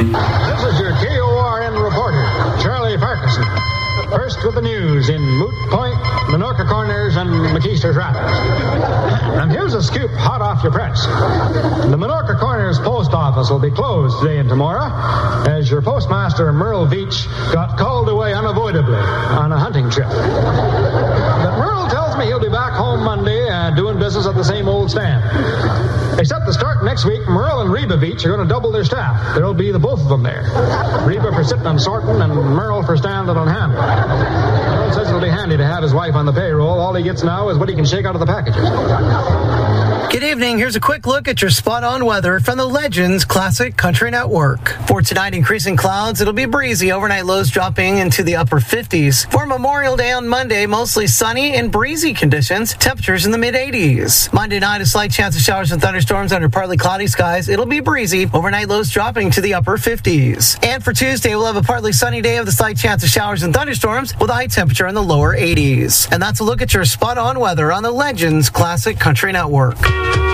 This is your KORN reporter, Charlie Parkinson. First with the news in Moot Point, Minorca Corners, and McKeester's Rapids. And here's a scoop hot off your press. The Minorca Corners post office will be closed today and tomorrow as your postmaster, Merle Veach, got called away unavoidably on a hunting trip. But Merle tells me he'll be back home Monday doing business at the same old stand. Except to start next week, Merle and Reba Veach are going to double their staff. There'll be the both of them there. Reba for sitting and sorting, and Merle for standing on handling. Merle says it'll be handy to have his wife on the payroll. All he gets now is what he can shake out of the packages. Good evening. Here's a quick look at your spot-on weather from the Legends Classic Country Network. For tonight, increasing clouds. It'll be breezy. Overnight lows dropping into the upper 50s. For Memorial Day on Monday, mostly sunny and breezy conditions. Temperatures in the mid-80s. Monday night, a slight chance of showers and thunderstorms under partly cloudy skies. It'll be breezy. Overnight lows dropping to the upper 50s. And for Tuesday, we'll have a partly sunny day with a slight chance of showers and thunderstorms with a high temperature in the lower 80s. And that's a look at your spot-on weather on the Legends Classic Country Network.